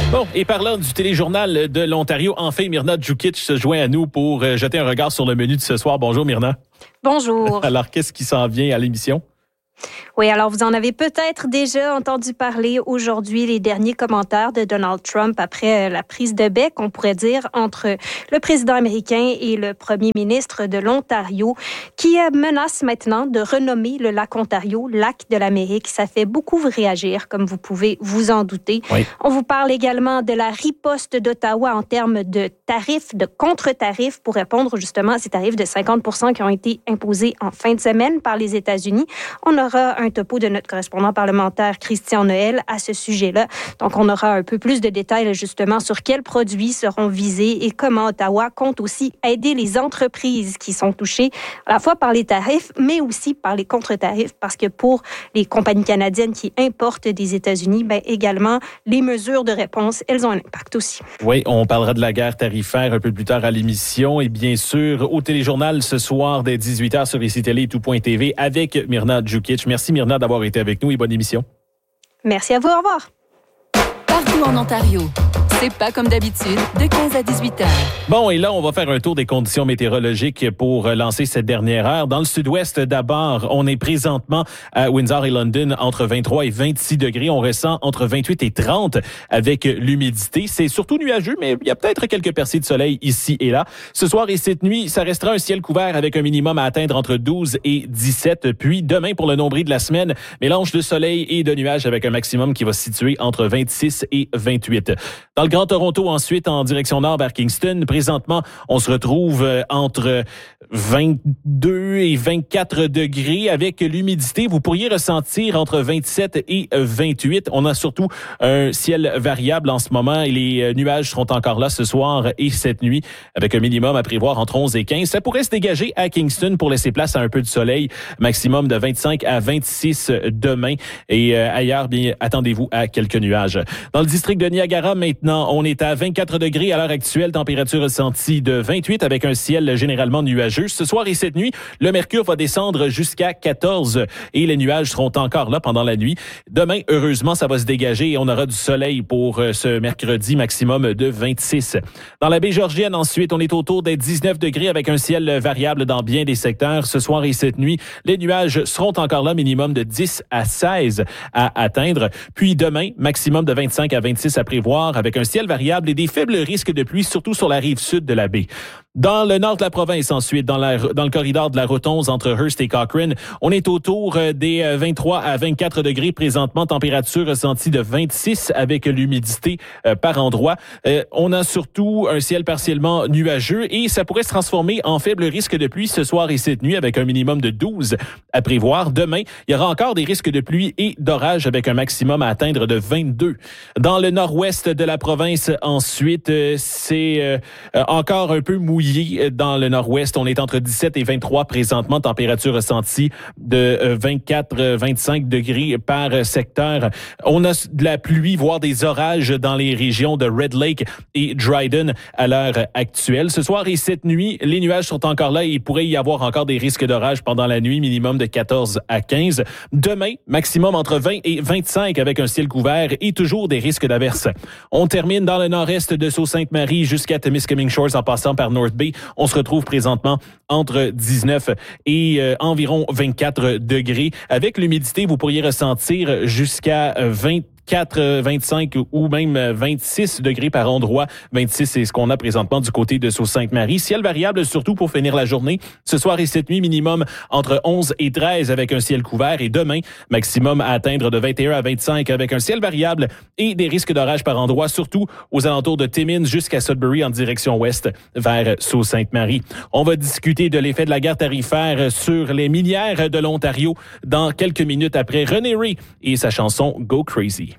Bon, et parlant du téléjournal de l'Ontario, enfin Mirna Djukic se joint à nous pour jeter un regard sur le menu de ce soir. Bonjour Mirna. Bonjour. Alors, qu'est-ce qui s'en vient à l'émission? Oui, alors vous en avez peut-être déjà entendu parler aujourd'hui, les derniers commentaires de Donald Trump après la prise de bec, on pourrait dire, entre le président américain et le premier ministre de l'Ontario, qui menace maintenant de renommer le lac Ontario lac de l'Amérique. Ça fait beaucoup réagir, comme vous pouvez vous en douter. Oui. On vous parle également de la riposte d'Ottawa en termes de tarifs, de contre-tarifs pour répondre justement à ces tarifs de 50 % qui ont été imposés en fin de semaine par les États-Unis. On aura un topo de notre correspondant parlementaire Christian Noël à ce sujet-là. Donc, on aura un peu plus de détails justement sur quels produits seront visés et comment Ottawa compte aussi aider les entreprises qui sont touchées à la fois par les tarifs, mais aussi par les contre-tarifs, parce que pour les compagnies canadiennes qui importent des États-Unis, également, les mesures de réponse, elles ont un impact aussi. Oui, on parlera de la guerre tarifaire un peu plus tard à l'émission et bien sûr au téléjournal ce soir dès 18h sur ici Télé et tout.tv avec Mirna Djukic. Merci Mirna d'avoir été avec nous et bonne émission. Merci à vous, au revoir. Partout en Ontario. C'est pas comme d'habitude, de 15 à 18 heures. Bon, et là, on va faire un tour des conditions météorologiques pour lancer cette dernière heure. Dans le sud-ouest, d'abord, on est présentement à Windsor et London entre 23 et 26 degrés. On ressent entre 28 et 30 avec l'humidité. C'est surtout nuageux, mais il y a peut-être quelques percées de soleil ici et là. Ce soir et cette nuit, ça restera un ciel couvert avec un minimum à atteindre entre 12 et 17. Puis demain, pour le nombril de la semaine, mélange de soleil et de nuages avec un maximum qui va se situer entre 26 et 28. Dans le Grand Toronto, ensuite, en direction nord vers Kingston, présentement, on se retrouve entre 22 et 24 degrés avec l'humidité. Vous pourriez ressentir entre 27 et 28. On a surtout un ciel variable en ce moment et les nuages seront encore là ce soir et cette nuit avec un minimum à prévoir entre 11 et 15. Ça pourrait se dégager à Kingston pour laisser place à un peu de soleil, maximum de 25 à 26 demain. Et ailleurs, bien, attendez-vous à quelques nuages. Dans le district de Niagara, maintenant, on est à 24 degrés à l'heure actuelle, température ressentie de 28 avec un ciel généralement nuageux. Ce soir et cette nuit, le mercure va descendre jusqu'à 14 et les nuages seront encore là pendant la nuit. Demain, heureusement, ça va se dégager et on aura du soleil pour ce mercredi, maximum de 26. Dans la baie Georgienne, ensuite, on est autour des 19 degrés avec un ciel variable dans bien des secteurs. Ce soir et cette nuit, les nuages seront encore là, minimum de 10 à 16 à atteindre. Puis demain, maximum de 25 à 26 à prévoir avec un ciel variable et des faibles risques de pluie, surtout sur la rive sud de la baie. Dans le nord de la province, ensuite, dans le corridor de la Rotonde entre Hearst et Cochrane, on est autour des 23 à 24 degrés présentement, température ressentie de 26 avec l'humidité par endroit. On a surtout un ciel partiellement nuageux et ça pourrait se transformer en faible risque de pluie ce soir et cette nuit avec un minimum de 12 à prévoir. Demain, il y aura encore des risques de pluie et d'orage avec un maximum à atteindre de 22. Dans le nord-ouest de la province, ensuite, c'est encore un peu mouillé dans le nord-ouest. On est entre 17 et 23 présentement, température ressentie de 24-25 degrés par secteur. On a de la pluie, voire des orages dans les régions de Red Lake et Dryden à l'heure actuelle. Ce soir et cette nuit, les nuages sont encore là et il pourrait y avoir encore des risques d'orage pendant la nuit, minimum de 14 à 15. Demain, maximum entre 20 et 25 avec un ciel couvert et toujours des risques d'averses. On termine dans le nord-est de Sault-Sainte-Marie jusqu'à Temiskaming Shores en passant par North Bay. On se retrouve présentement entre 19 et environ 24 degrés. Avec l'humidité, vous pourriez ressentir jusqu'à 24, 25 ou même 26 degrés par endroit. 26, c'est ce qu'on a présentement du côté de Sault-Sainte-Marie. Ciel variable surtout pour finir la journée. Ce soir et cette nuit, minimum entre 11 et 13 avec un ciel couvert. Et demain, maximum à atteindre de 21 à 25 avec un ciel variable et des risques d'orage par endroit, surtout aux alentours de Timmins jusqu'à Sudbury en direction ouest vers Sault-Sainte-Marie. On va discuter de l'effet de la guerre tarifaire sur les minières de l'Ontario dans quelques minutes après René Ray et sa chanson Go Crazy.